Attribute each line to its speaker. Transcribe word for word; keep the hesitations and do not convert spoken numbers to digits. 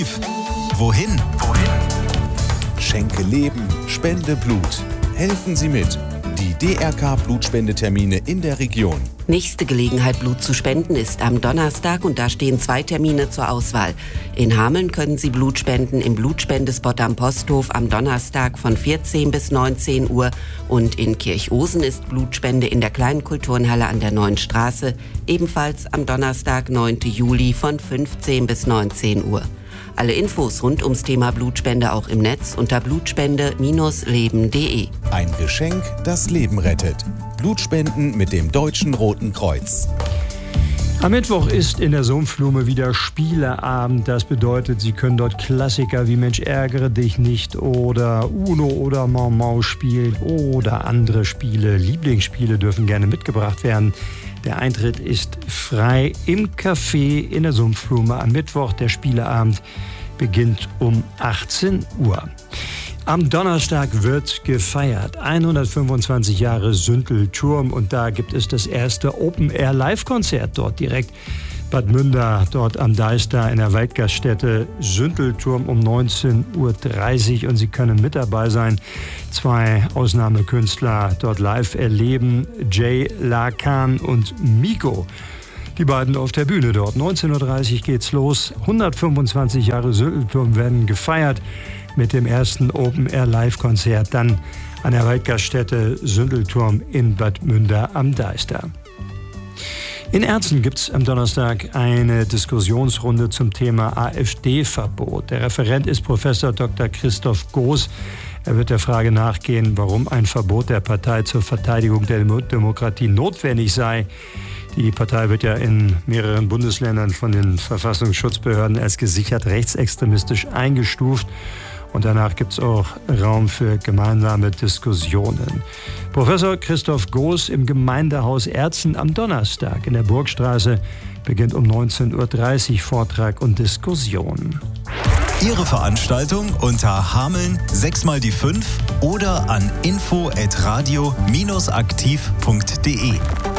Speaker 1: Wohin? Wohin? Schenke Leben, spende Blut. Helfen Sie mit. Die D R K-Blutspendetermine in der Region.
Speaker 2: Nächste Gelegenheit, Blut zu spenden, ist am Donnerstag und da stehen zwei Termine zur Auswahl. In Hameln können Sie Blut spenden im Blutspendespot am Posthof am Donnerstag von vierzehn bis neunzehn Uhr und in Kirchosen ist Blutspende in der kleinen Kulturnhalle an der Neuen Straße, ebenfalls am Donnerstag, neunten Juli von fünfzehn bis neunzehn Uhr. Alle Infos rund ums Thema Blutspende auch im Netz unter blutspende Bindestrich leben punkt de.
Speaker 1: Ein Geschenk, das Leben rettet. Blutspenden mit dem Deutschen Roten Kreuz.
Speaker 3: Am Mittwoch ist in der Sumpfblume wieder Spieleabend. Das bedeutet, Sie können dort Klassiker wie Mensch, ärgere dich nicht oder Uno oder Mau Mau spielen oder andere Spiele. Lieblingsspiele dürfen gerne mitgebracht werden. Der Eintritt ist frei im Café in der Sumpfblume am Mittwoch. Der Spieleabend beginnt um achtzehn Uhr. Am Donnerstag wird gefeiert. hundertfünfundzwanzig Jahre Süntelturm und da gibt es das erste Open-Air-Live-Konzert dort direkt. Bad Münder, dort am Deister in der Waldgaststätte, Süntelturm um neunzehn Uhr dreißig und Sie können mit dabei sein. Zwei Ausnahmekünstler dort live erleben, Jay Lakan und Miko. Die beiden auf der Bühne dort. neunzehn Uhr dreißig geht's los. hundertfünfundzwanzig Jahre Süntelturm werden gefeiert mit dem ersten Open-Air-Live-Konzert dann an der Waldgaststätte Süntelturm in Bad Münder am Deister. In Erzen gibt es am Donnerstag eine Diskussionsrunde zum Thema AfD-Verbot. Der Referent ist Professor Doktor Christoph Goos. Er wird der Frage nachgehen, warum ein Verbot der Partei zur Verteidigung der Demokratie notwendig sei. Die Partei wird ja in mehreren Bundesländern von den Verfassungsschutzbehörden als gesichert rechtsextremistisch eingestuft. Und danach gibt es auch Raum für gemeinsame Diskussionen. Professor Christoph Goos im Gemeindehaus Erzen am Donnerstag in der Burgstraße beginnt um neunzehn Uhr dreißig Vortrag und Diskussion.
Speaker 1: Ihre Veranstaltung unter Hameln sechs mal die fünf oder an info at radio aktiv punkt de.